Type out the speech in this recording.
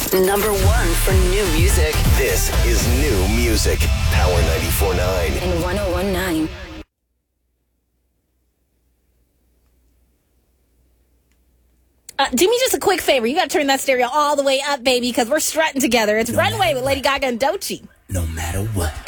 Number one for new music. This is new music. Power 94.9 and 101.9. Do me just a quick favor. You got to turn that stereo all the way up, baby, because we're strutting together. It's Runway with Lady Gaga and Doechii. No matter what.